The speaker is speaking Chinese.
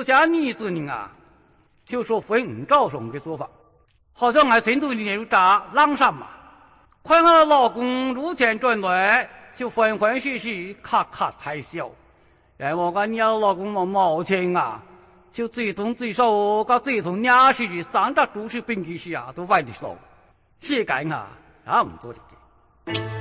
就像你这人啊，就说分照送的做法，好像俺成都里有扎浪上嘛，看俺老公入钱转来，就欢欢喜喜，咔咔开笑。然后俺家老公嘛毛钱啊，就最东最少，搞最从两时的300多是本给是啊，都玩的少，谁干啊？俺们做的。